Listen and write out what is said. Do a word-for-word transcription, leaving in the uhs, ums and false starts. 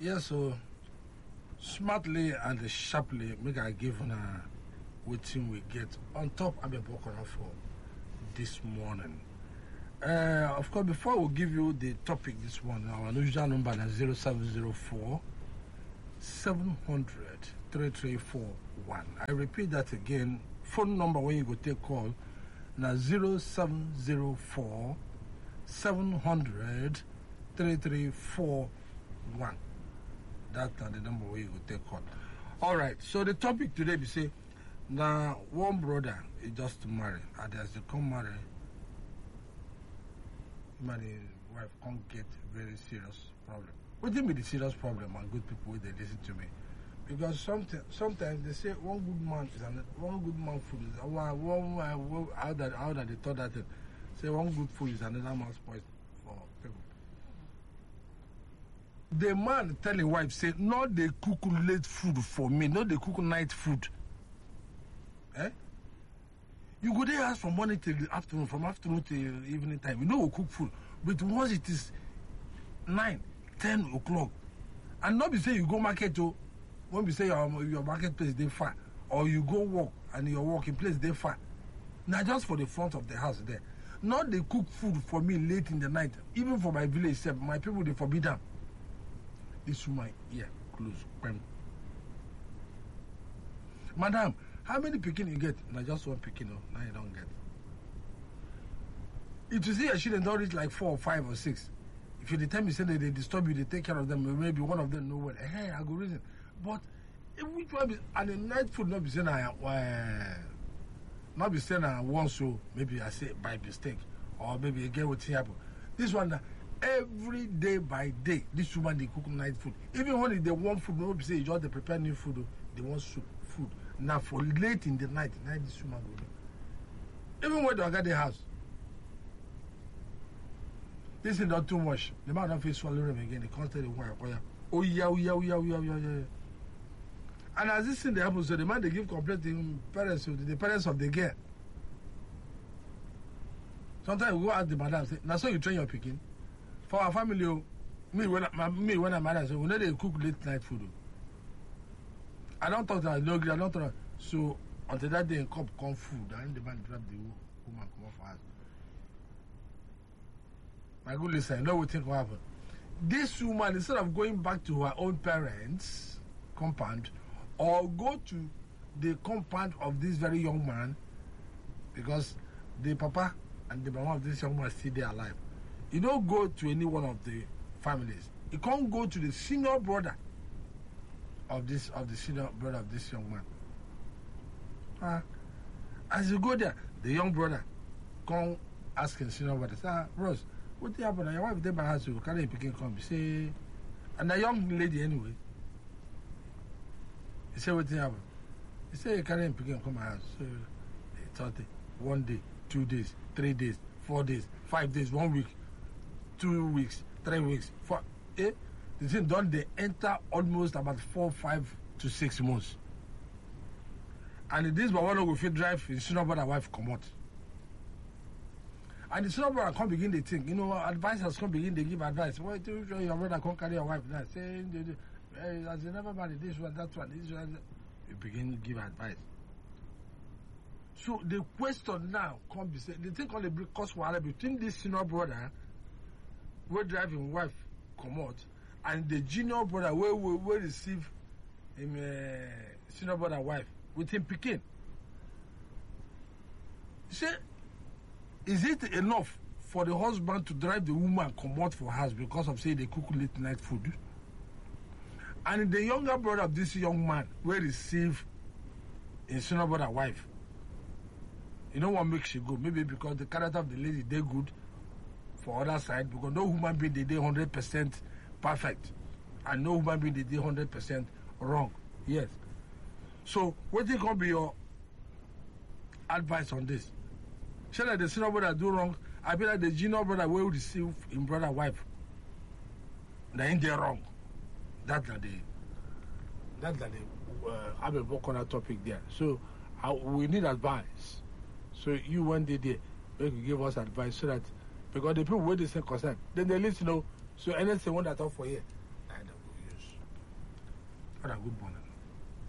Yes, so smartly and sharply make I give on a waiting we get on top of the Bokora for this morning. Uh, of course, before we give you the topic this morning, our usual number is zero seven zero four seven hundred three three four one. I repeat that again. Phone number when you go take call now zero seven zero four seven hundred three three four one. That's the number where you go take call. All right. So the topic today we say now one brother is just married and as they come marry, marry wife can't get very serious problem. What do you mean the serious problem and good people they listen to me? Because sometimes sometimes they say one good man is an, one good man food is one one one how that how that they thought that thing. Say one good food is another man's poison for people. The man tell his wife say not they cook late food for me, not they cook night food. Eh? You go there ask from morning till the afternoon, from afternoon till evening time. You know we cook food, but once it is nine, ten o'clock, and not be say you go market to. When we say your, your marketplace they far, or you go walk and your working place they far, now just for the front of the house there. Not they cook food for me late in the night, even for my village itself. My people they forbid them. This woman ear close. Bam. Madam, how many picking you get? Now just one picking, no, now you don't get. If you see a shilling don't reach like four or five or six, if you the time you say that they disturb you, they take care of them, maybe one of them know well. Hey, I go reason. But if which one be and the night food not be saying I uh, not be saying I want so maybe I say by mistake or maybe again what happen. This one every day by day this woman they cook night food. Even when they want food, nobody say just they prepare new food, they want soup food. Now for late in the night, night this woman go do. Even when they got the house. This is not too much. The man don't feel swallow them again, they can't tell the wife, oh yeah, oh yeah, oh yeah, oh yeah, oh yeah, yeah. And as this thing they happen, so the man they give complaint to parents, to the parents of the girl. Sometimes we go ask the madam, say, now so you train your picking. For our family, me when I, me when I'm married, so we know they cook late night food. I don't talk that I no agree, I don't talk. So until that day, cup come food, and the man grab the woman come off for us. My good listen, I know what think will happen. This woman, instead of going back to her own parents' compound, or go to the compound of this very young man, because the papa and the mama of this young man are still there alive. You don't go to any one of the families. You can't go to the senior brother of this of the senior brother of this young man. Uh, as you go there, the young brother come asking senior brother, say, ah, Rose, what happened? Your wife there by house, you carry a picking come. Say, and a young lady anyway. He said, what happened? He said, you carry a picking come my house. So he thought it one day, two days, three days, four days, five days, one week, two weeks, three weeks, four. Eh? The thing done, they enter almost about four, five to six months. And this but one will fit drive his sooner brother wife come out. And the sooner brother come begin to think, you know, advisors come begin to give advice. Why do you your brother can't carry your wife now? Say, hey, as you never married this one, that one, this one. You begin to give advice. So the question now comes, the thing called the big cost between this senior brother who driving wife come out and the junior brother where we will receive him uh, senior brother wife with him picking. Say, is it enough for the husband to drive the woman come out for house because of say they cook late night food? And the younger brother of this young man will receive his senior brother wife. You know what makes you go? Maybe because the character of the lady they good for other side, because no human being they one hundred percent perfect and no human being they one hundred percent wrong. Yes. So what is going to be your advice on this? Shall I the senior brother do wrong? I feel like the junior brother will receive in brother wife. They ain't they wrong. That's the that's the uh, I will work on that topic there. So uh, we need advice. So you one day there, you can give us advice so that because the people with the same concern, then they listen. You know, so anything one that talk for here, I don't go use. Father, good morning.